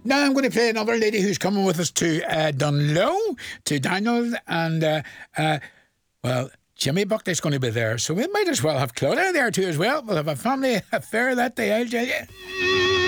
Now I'm going to play another lady who's coming with us to Dunlow, to Daniel, and well, Jimmy Buckley's going to be there, so we might as well have Claudia there too as well. We'll have a family affair that day, I'll tell you.